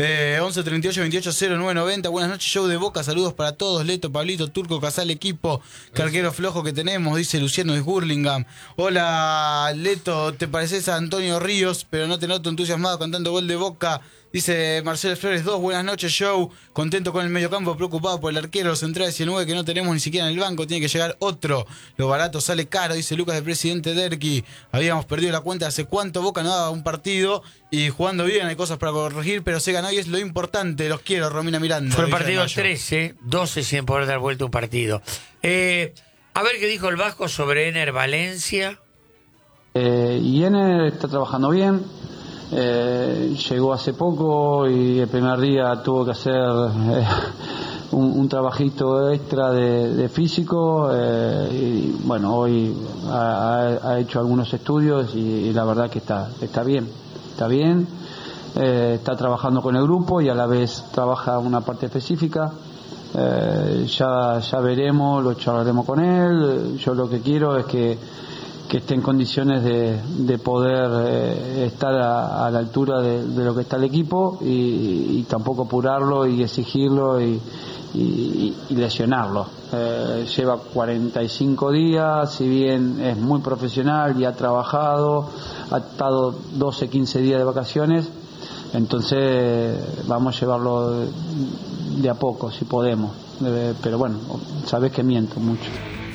11 38 28 09 90. Buenas noches, show de Boca. Saludos para todos. Leto, Pablito, Turco, Casal, equipo. Qué arquero flojo que tenemos, dice Luciano de Hurlingham. Hola, Leto, te pareces a Antonio Ríos, pero no te noto entusiasmado cantando gol de Boca. Dice Marcelo Flores 2, buenas noches, show. Contento con el mediocampo, preocupado por el arquero, los centrales y el 9 que no tenemos ni siquiera en el banco. Tiene que llegar otro. Lo barato sale caro, dice Lucas de Presidente Derqui. Habíamos perdido la cuenta hace cuánto. Boca no daba un partido y jugando bien hay cosas para corregir, pero se ganó y es lo importante. Los quiero, Romina Miranda. Fue el partido 13, 12 sin poder dar vuelta un partido. A ver qué dijo el Vasco sobre Ener Valencia. Y Ener está trabajando bien. Llegó hace poco y el primer día tuvo que hacer un trabajito extra de físico, y bueno, hoy ha hecho algunos estudios y la verdad que está bien, está trabajando con el grupo y a la vez trabaja una parte específica. Ya veremos, lo charlaremos con él. Yo lo que quiero es que esté en condiciones de poder estar a la altura de lo que está el equipo y tampoco apurarlo y exigirlo y lesionarlo. Lleva 45 días, si bien es muy profesional y ha trabajado, ha estado 12, 15 días de vacaciones, entonces vamos a llevarlo de a poco si podemos, pero bueno, sabes que miento mucho.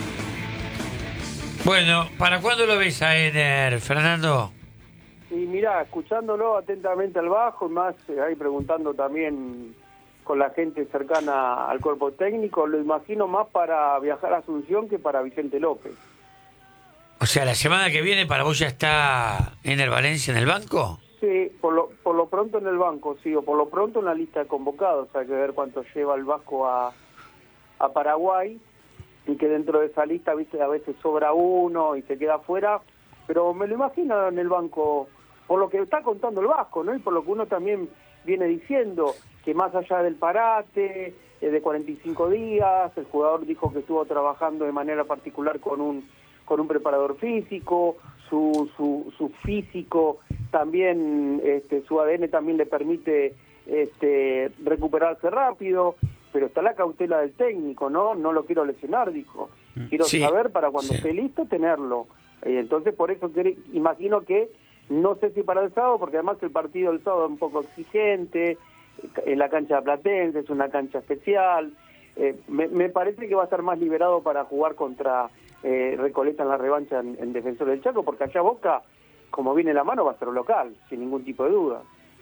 Bueno, ¿para cuándo lo ves a Ener, Fernando? Y mirá, escuchándolo atentamente al Bajo, más ahí preguntando también con la gente cercana al cuerpo técnico, lo imagino más para viajar a Asunción que para Vicente López. O sea, la semana que viene para vos ya está Ener Valencia en el banco. Sí, por lo pronto en el banco, sí, o por lo pronto en la lista de convocados. Hay que ver cuánto lleva el Vasco a Paraguay, y que dentro de esa lista, viste, a veces sobra uno y se queda afuera, pero me lo imagino en el banco, por lo que está contando el Vasco, ¿no? Y por lo que uno también viene diciendo, que más allá del parate de 45 días, el jugador dijo que estuvo trabajando de manera particular con un preparador físico, su físico también, su ADN también le permite recuperarse rápido, pero está la cautela del técnico, ¿no? No lo quiero lesionar, dijo. Quiero saber para cuando esté listo tenerlo. Entonces, por eso imagino que, no sé si para el sábado, porque además el partido del sábado es un poco exigente, en la cancha de Platense, es una cancha especial. Me parece que va a estar más liberado para jugar contra Recoleta en la revancha en Defensor del Chaco, porque allá Boca, como viene la mano, va a ser local, sin ningún tipo de duda.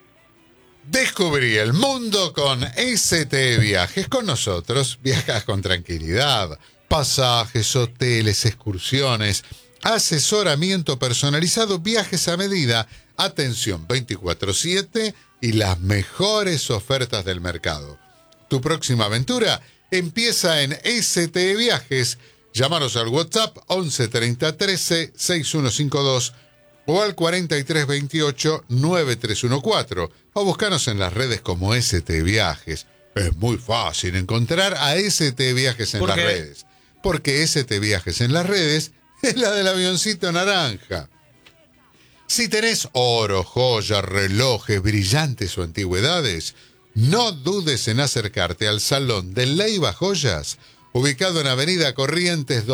Descubrí el mundo con ST Viajes. Con nosotros viajas con tranquilidad. Pasajes, hoteles, excursiones, asesoramiento personalizado, viajes a medida, atención 24/7 y las mejores ofertas del mercado. Tu próxima aventura empieza en ST Viajes. Llámanos al WhatsApp 11 30 13 6152 o al 43 28 9314, o buscanos en las redes como ST Viajes. Es muy fácil encontrar a ST Viajes en las redes, porque ST Viajes en las redes es la del avioncito naranja. Si tenés oro, joyas, relojes, brillantes o antigüedades, no dudes en acercarte al Salón de Leiva Joyas, ubicado en Avenida Corrientes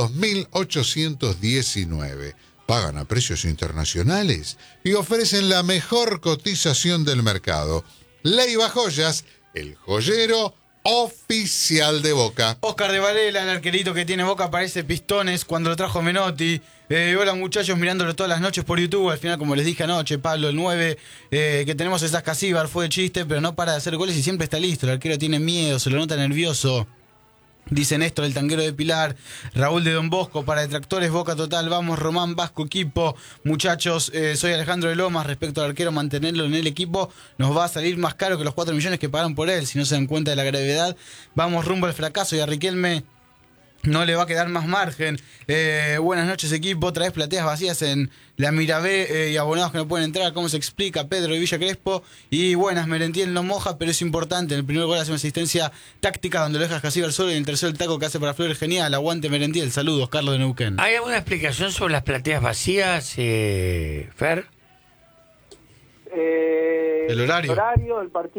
2819. Pagan a precios internacionales y ofrecen la mejor cotización del mercado. Leiva Joyas, el joyero oficial de Boca. Oscar de Varela, el arquerito que tiene Boca, parece Pistones cuando lo trajo Menotti. Hola muchachos, mirándolo todas las noches por YouTube. Al final, como les dije anoche, Pablo, el 9 que tenemos es Casíbar, fue de chiste, pero no para de hacer goles y siempre está listo. El arquero tiene miedo, se lo nota nervioso. Dice Néstor, el tanguero de Pilar. Raúl de Don Bosco, para detractores, Boca total. Vamos, Román, Vasco, equipo. Muchachos, soy Alejandro de Lomas. Respecto al arquero, mantenerlo en el equipo nos va a salir más caro que los 4 millones que pagaron por él, si no se dan cuenta de la gravedad. Vamos rumbo al fracaso y a Riquelme no le va a quedar más margen. Buenas noches, equipo. Otra vez plateas vacías en la Mirabé y abonados que no pueden entrar. ¿Cómo se explica? Pedro de Villa Crespo. Y buenas, Merentiel no moja, pero es importante. En el primer gol hace una asistencia táctica donde lo deja Casíbar solo, y en el tercero el taco que hace para Flores, genial. Aguante, Merentiel. Saludos, Carlos de Neuquén. ¿Hay alguna explicación sobre las plateas vacías, Fer? El horario. El horario del partido.